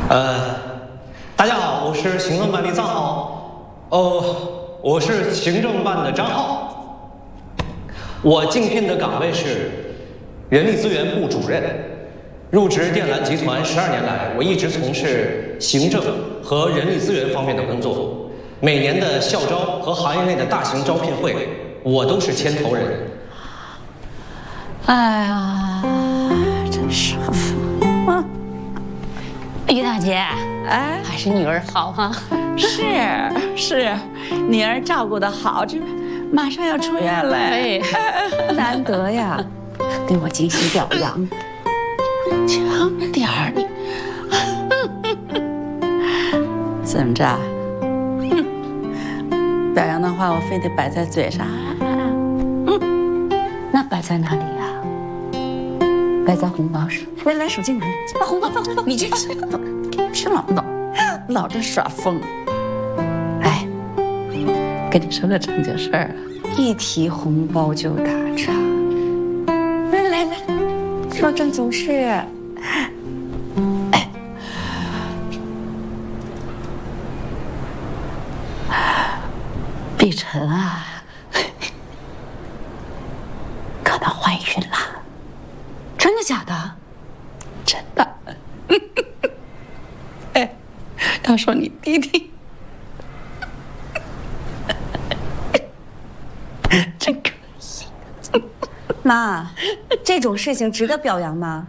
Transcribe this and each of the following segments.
大家好，我是行政办的藏浩。我是行政办的张浩。我竞聘的岗位是人力资源部主任。入职电缆集团12年来，我一直从事行政和人力资源方面的工作。每年的校招和行业内的大型招聘会，我都是牵头人。 哎呀，真是啊！于大姐，哎，还是女儿好啊。 是，女儿照顾得好，这马上要出院了， 哎， 难得呀，给我精心表扬。强着点儿你，怎么着？表扬的话我非得摆在嘴上。 那摆在哪里呀？摆在红包上。来，手机拿来，把红包放。你这是老这耍疯。哎，跟你说个正经事儿啊， 一提红包就打岔。来，说正经事。 碧晨啊，可能怀孕了。 真的假的？ 真的。哎，要说你弟弟，真可以。 妈，这种事情值得表扬吗？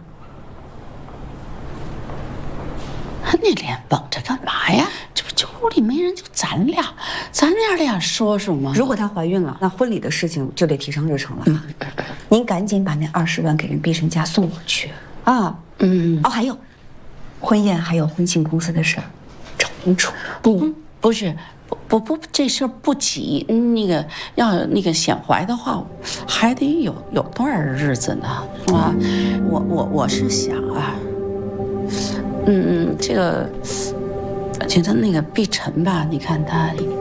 你脸绷着干嘛呀？这不就屋里没人，就咱俩说说嘛。 如果她怀孕了，那婚礼的事情就得提上日程了。您赶紧把那20万给人碧晨家送过去啊。还有，婚宴还有婚庆公司的事儿，找清楚。 不是，这事儿不急。要显怀的话，还得有段日子呢，啊。我是想啊。这个，觉得那个碧晨吧，你看她